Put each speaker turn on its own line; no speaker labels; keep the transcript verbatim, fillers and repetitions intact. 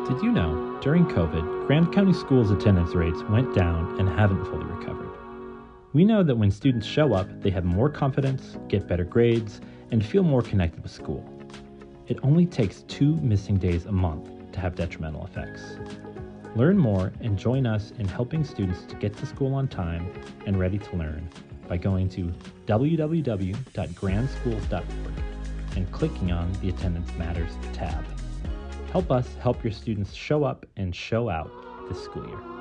Did you know, during COVID, Grand County Schools attendance rates went down and haven't fully recovered? We know that when students show up, they have more confidence, get better grades, and feel more connected with school. It only takes two missing days a month to have detrimental effects. Learn more and join us in helping students to get to school on time and ready to learn by going to w w w dot grand schools dot org and clicking on the Attendance Matters tab. Help us help your students show up and show out this school year.